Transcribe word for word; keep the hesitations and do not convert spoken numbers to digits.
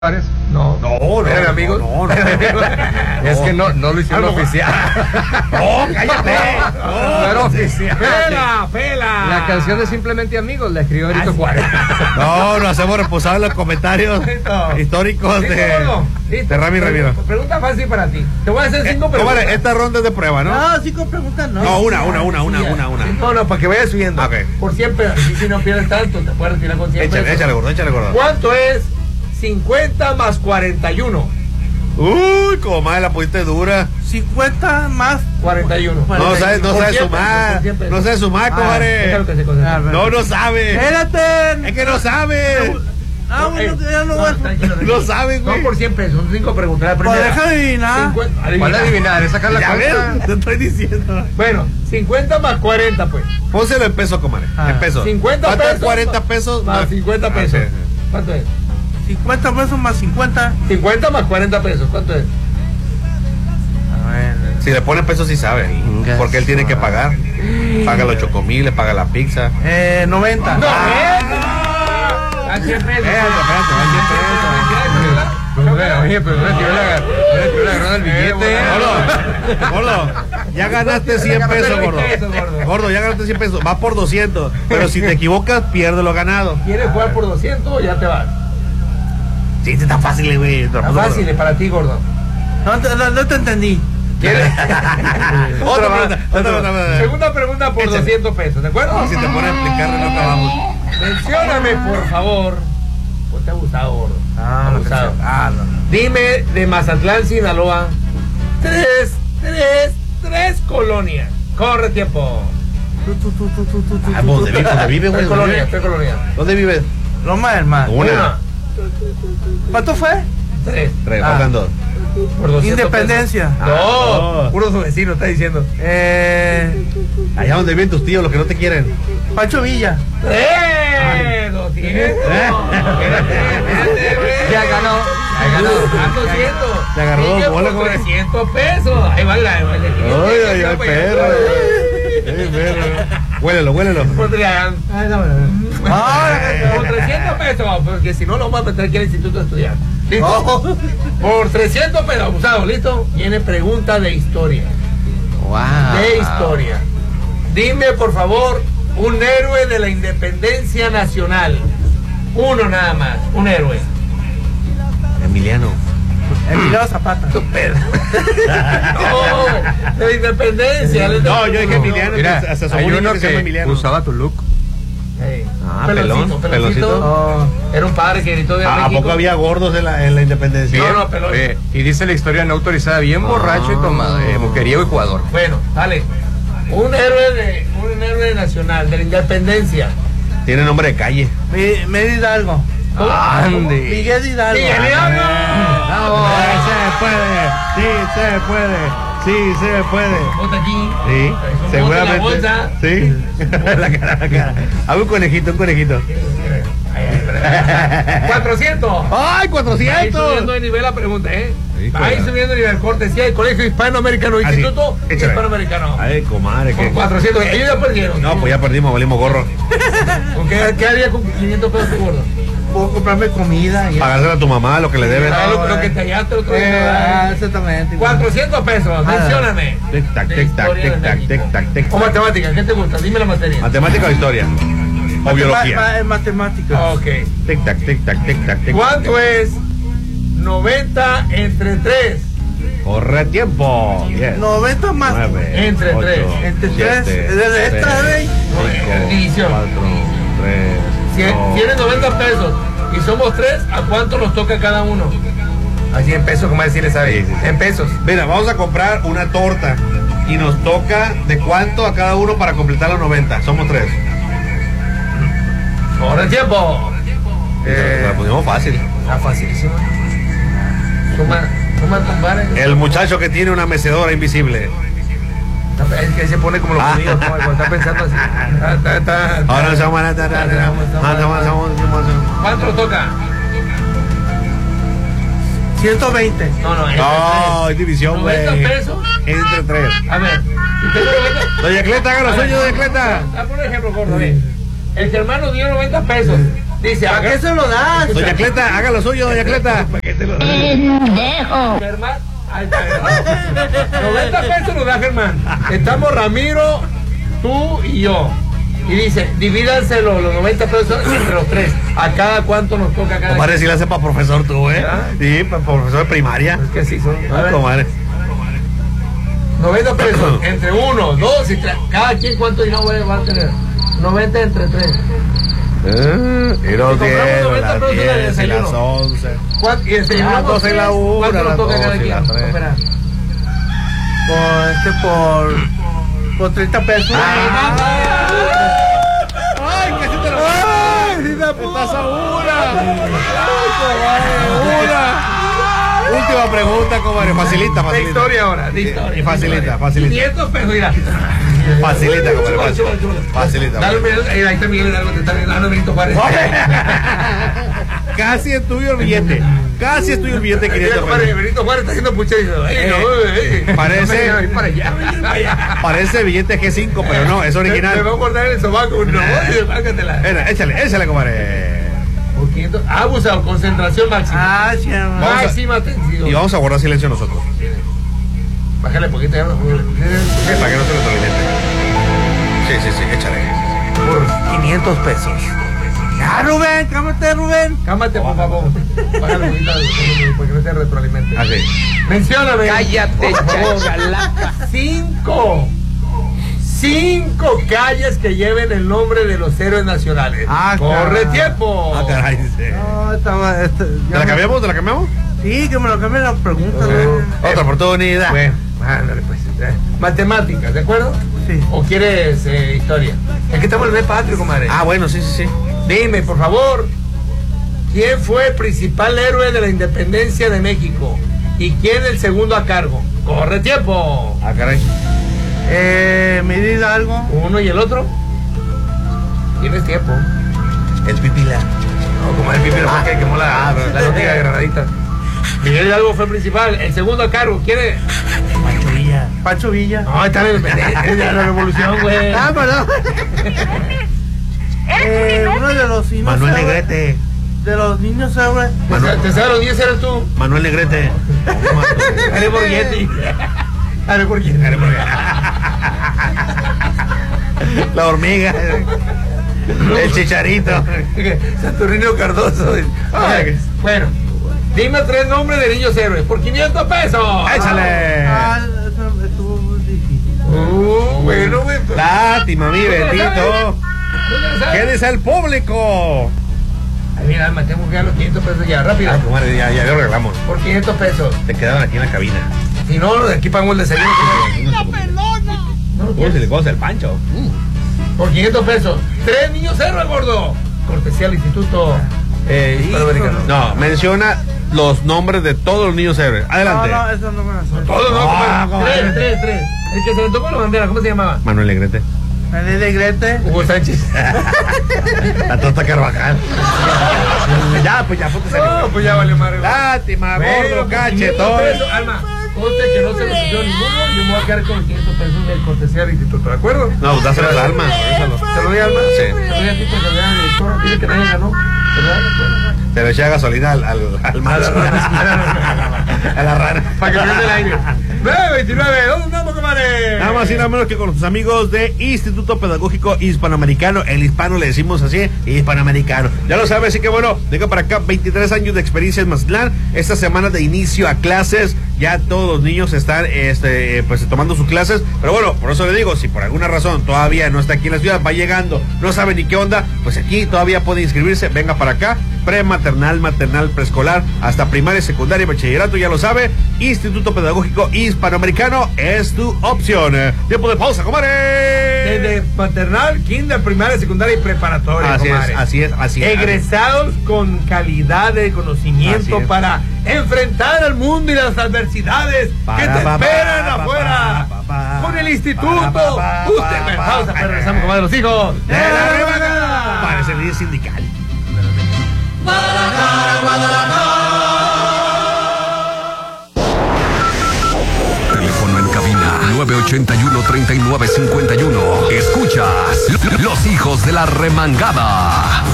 No, no, no, ¿eran amigos? No, no, no, no. Es que no, no lo hicieron Algo oficial. No, cállate. No, no era oficial. Pela, pela. La canción de Simplemente Amigos la escribió Erito Juárez. No, nos hacemos responsables de los comentarios Listo. históricos Listo, de, gordo. Listo. de Rami Rivera. Pregunta fácil para ti. Te voy a hacer cinco Eh, preguntas. Comadre, esta ronda es de prueba, ¿no? No, cinco preguntas no. No, una, una, una, una, una, una. No, no, para que vayas subiendo. Ok. Por siempre, así si no pierdes tanto, te puedes retirar con cien Échale, pesos. échale, gordo, échale, gordo. ¿Cuánto es cincuenta más cuarenta y uno? Uy, comadre, la pusiste dura. cincuenta más cuarenta y uno. No sabes, no Por sabes cien sumar. pesos, por cien pesos. No sabes sumar, comadre. Déjalo que se concentre. Ah, No, no sabe. Espérate. Es que no sabe. Ah, bueno, ya no voy a... tranquilo, tranquilo. No sabe, güey. Son por cien pesos, son cinco preguntas. La Pues primera. deja de adivinar. cincuenta, ¿Cuál adivina. adivinar? Es sacar la Ya ves, cuenta. te estoy diciendo. Bueno, cincuenta más cuarenta, pues. Pónselo en pesos, comadre. Ah. En pesos. cincuenta ¿Cuánto pesos. es cuarenta pesos? Más cincuenta Ah, pesos. sí, sí. ¿Cuánto es? cincuenta pesos más cincuenta. cincuenta más cuarenta pesos. ¿Cuánto es? A ver. Si le pone pesos, sí sabe. Venga, Porque él tiene que pagar. Paga los chocomiles, paga la pizza. Eh, noventa. ¡No! Ah. A cien pesos. Espérate, espérate, va a cien pesos. Pero, bueno, oye, pero no tiró la, no tiró la grana del billete. Gordo, gordo, ya ganaste cien pesos, gordo. gordo. Gordo, ya ganaste cien pesos. Va por doscientos. Pero si te equivocas, pierdes lo ganado. ¿Quieres jugar por doscientos o ya te vas? Sí, está fácil, güey. Está fácil, es para ti, gordo. No, te- no, no te entendí. ¿Quieres? Otra pregunta, otra pregunta. Segunda pregunta por Échale. doscientos pesos, ¿de acuerdo? Si te pones a explicarle, no acabamos. Mencióname, por favor. Ponte abusado, gordo. Ah, lo que abusado. sea. Ah, no. Dime de Mazatlán, Sinaloa. Tres, tres, tres colonias. Corre tiempo. Tú, tú, tú, tú, tú, tú, tú, Ah, tú, ¿dónde tú. vive? ¿Dónde vive, güey? Tres colonias, tres colonias. ¿Dónde vives? Loma del Mar. Una. ¿Cuánto fue? Tres. Tres, Ah. faltan dos. Por doscientos Independencia. pesos. No, no. puros vecinos, está diciendo. Eh, Allá donde viven tus tíos, los que no te quieren. Pancho Villa. ¡Eh! doscientos. Espérate, espérate, güey. Ya ganó. Ya ganó. Ah, doscientos. Te agarró Sigue dos bolas, por güey. trescientos pesos. Ahí va la. Ay, ay, ay, perro. Ay, perro. Huélelo, huélelo. Por tres- Ah, Por trescientos pesos, porque si no lo vamos a meter aquí al instituto a estudiar. ¿Listo? Por trescientos pesos, abusado, ¿listo? Viene pregunta de historia. Wow. De historia. Dime, por favor, un héroe de la independencia nacional. Uno nada más, un héroe. Emiliano. Emiliano Zapata. No, de la independencia. No, yo dije Emiliano. Mira, que hasta su hay niño uno que se llama que Emiliano. usaba tu look. Hey. Ah, Peloncito, pelón, peloncito. peloncito. Oh. Era un padre que gritó de ¿A, a México. poco había gordos en la, en la independencia? No, no, pelón. Oye, y dice la historia no autorizada, bien borracho y tomado, eh, mujeriego y jugador. Bueno, dale. Un héroe de, un héroe nacional, de la independencia. Tiene nombre de calle. Mi- Miguel Hidalgo. Ah, Ande. Miguel Hidalgo. ¡Miguel Hidalgo! ¡Vamos! ¡Se puede! ¡Sí se puede! ¡Sí se puede! Bota aquí. Sí, Es un seguramente. bote en la bolsa. Sí, la cara, la cara. Haz un conejito, un conejito. Ay, ay, espera. cuatrocientos. ¡Ay, Ahí cuatrocientos! subiendo de nivel la pregunta, ¿eh? Híjole. Ahí subiendo de nivel. Cortesía del Colegio Hispanoamericano, Así, Instituto échale. Hispanoamericano. Ay, comadre, Por que. cuatrocientos. Ellos ya perdieron. No, pues ya perdimos, valimos gorro. ¿Con qué, qué haría con quinientos pesos tu gordo? Puedo comprarme comida. Y Pagárselo a tu mamá, lo que le debes. Ah, lo, lo que te hallaste el otro Eh, ah, día. exactamente. cuatrocientos pesos. Mencióname. Tic tac, De tic tac, historia de tic tac, México. tic tac, tic O tac. matemáticas, ¿qué te gusta? Dime la materia. ¿Matemática o historia? O biología. Ma- ma- Matemáticas. Ok. Tic tac, tic tac, tic tac, tic. ¿Cuánto es noventa entre tres? Corre tiempo. Diez, noventa más. nueve, Entre ocho, tres. Entre siete, tres. Desde esta, seis, güey. cinco, División. cuatro, tres, Si dos. tienes noventa pesos y somos tres, ¿a cuánto nos toca cada uno? Así en pesos, como decirle, ¿sabes? Sí, sí, sí. En pesos. Mira, vamos a comprar una torta y nos toca de cuánto a cada uno para completar los noventa. Somos tres. ¡Corre el tiempo! Eh, la pusimos fácil. Está facilísimo. Suma, suma tumbar. El muchacho que tiene una mecedora invisible. Es que se pone como los Ah. judíos, como cuando está pensando así. Ta, ta, ta, ta. Ahora somos la tarde. ¿Cuánto nos toca? ciento veinte. No, no, entre No, tres. es división, güey. noventa pesos. Entre tres. A ver, si tengo noventa. Doña Cleta, haga lo A suyo, ver, doña Cleta. ah, por ejemplo, gordo, ve. El germano dio noventa pesos. Dice, ¿Para qué se lo das? Doña Cleta, haga lo suyo, doña Cleta. ¿Para qué te lo das? Germán, ahí está. noventa pesos nos da Germán. Estamos Ramiro, tú y yo. Y dice, divídanselo los noventa pesos entre los tres. ¿A cada cuánto nos toca cada Comadre, si la hace para profesor tú, ¿eh? ¿Ah? Sí, para profesor de primaria. Es que sí son. A ver, Comadre. noventa pesos entre uno, dos y tres. Cada quien cuánto dinero va a tener. noventa entre tres. Eh, y los Si compramos diez, noventa las pesos de diez y desayuno. las once. ¿Cuánto? Y desayunamos Las doce y la tres. una, ¿Cuánto nos las toca cada doce y quien? las tres. Espera. Por este, por. Por treinta pesos. ¡Ay, que sí te lo ¡ay, estás a una! ¡Ay, una! Última pregunta, comadre. Facilita, De facilita. historia ahora, de historia. Y facilita, facilita. quinientos pesos, mira. Facilita, comadre. Chúbalo, Facilita. chúbalo, chúbalo. Facilita. Dale, mira, ahí está Miguel Hidalgo, te está dando Benito Juárez. Casi es tuyo el billete. Casi es tuyo el billete de Mira, quinientos compadre, pesos. Benito Juárez está haciendo puchero. Ay, no, Eh, ay. parece- No me digas, para allá. Parece billete G cinco, pero no, es Me va a original. acordar el sobaco. No, oye, págatela. Venga, échale, échale, comadre. Por quinientos. Abusado, concentración máxima. Ah, sí, hermano. Vamos a- Máxima atención. Y vamos a guardar silencio nosotros. Bájale poquito. ya no- Para que no se le reviente. Sí, sí, sí, échale. Por quinientos pesos. Ya, Rubén, cálmate, Rubén. Cámate, por favor. Bájale poquito porque no se retroalimente. Así. Mencióname. Cállate, por favor. chachalaca. Cinco. Cinco calles que lleven el nombre de los héroes nacionales. Ah, ¡Corre caray. tiempo! Ah, caray, dice. No, estaba. Este, ¿Te la cambiamos? ¿Te la cambiamos? Sí, que me lo cambien la pregunta, Ok. ¿no? Otra oportunidad. Bueno, ándale pues. eh, Matemáticas, ¿de acuerdo? Sí. ¿O quieres eh, historia? Es que estamos en el mes patrio, comadre. Ah, bueno, sí, sí, sí. Dime, por favor, ¿quién fue el principal héroe de la independencia de México? ¿Y quién el segundo a cargo? ¡Corre tiempo! Ah, caray. Eh, Miguel Hidalgo. Uno y el otro. Tienes tiempo. El pipila. No, como el pipero fue el que quemó la, Ah, la nótica de Granaditas. Miguel Hidalgo fue el principal. El segundo a cargo, ¿quién es? Pancho Villa. Pancho Villa. No, está en el- en la revolución, güey. Ah, perdón. eh, uno de los niños. Manuel héroes- Negrete. De los niños héroes. ¿Te sa- ¿Te sabes los diez eres tú? Manuel Negrete. Eres Borghetti. Eres Borghetti. La hormiga. El chicharito. Saturnino Cardoso. Ay, bueno, dime tres nombres de niños héroes por quinientos pesos. Échale. Ah, eso estuvo muy difícil. Uh, bueno, güey. pues, Lástima, mi ¿tú te la sabes? bendito. ¿Tú te la sabes? ¿Qué dice el público? Ay, mira, me tengo que dar los quinientos pesos ya, rápido. Ah, comadre, ya, ya lo arreglamos. Por quinientos pesos. Te quedaban aquí en la cabina. Si no, de aquí pagamos el desayuno. ¡La pelona! No lo ¿Cómo quieres. se le conoce el pancho? Por quinientos pesos. Tres niños héroes, gordo. Cortesía al Instituto eh, Hispanoamericano. No, menciona los nombres de todos los niños héroes. Adelante. No, no, eso no me la sé. Todos, no, Ah, compadre. compadre. Tres, tres, tres. El que se le tomó la bandera, ¿cómo se llamaba? Manuel Negrete. Manuel Negrete. Hugo Sánchez. La Tota Carvajal. Ya, pues ya, ponte No, pues ya valió madre. Lástima, gordo, cachetón. Pesos, Alma, conste que no se lo subió ninguno. Yo me voy a quedar con los quinientos pesos del cortesía del instituto, ¿de acuerdo? No, pues dáselo al alma. regresalo. ¿Se lo doy a Alma? Sí. Se lo doy a ti porque le dan el toro. Dile que nadie ganó. ¿Verdad? Se le echa gasolina al, al, al macho. A la rana. Para que prenda el aire. nueve veintinueve, ¿dónde andamos, comadre? Nada más y nada menos que con nuestros amigos de Instituto Pedagógico Hispanoamericano. El hispano le decimos así, hispanoamericano. Ya lo sabe, así que bueno, venga para acá, veintitrés años de experiencia en Mazatlán. Esta semana de inicio a clases, ya todos los niños están este, pues tomando sus clases. Pero bueno, por eso le digo, si por alguna razón todavía no está aquí en la ciudad, va llegando, no sabe ni qué onda, pues aquí todavía puede inscribirse, venga para acá. Prematernal, maternal, preescolar, hasta primaria, secundaria, bachillerato, ya lo sabe. Instituto Pedagógico Hispanoamericano es tu opción. Tiempo de pausa, comadre. Desde maternal, kinder, primaria, secundaria y preparatoria, Así comadre. es, así es, así es. Egresados con calidad de conocimiento Así es. para enfrentar al mundo y las adversidades Para, que te pa, pa, esperan pa, afuera. pa, pa, pa, con el instituto. para, pa, pa, Usted me pa, pausa, pa, pero regresamos, comadre, los hijos. De la rebaga. Parece líder sindical. Teléfono en cabina nueve ochenta y uno, treinta y nueve cincuenta y uno. Escuchas Los Hijos de la Remangada.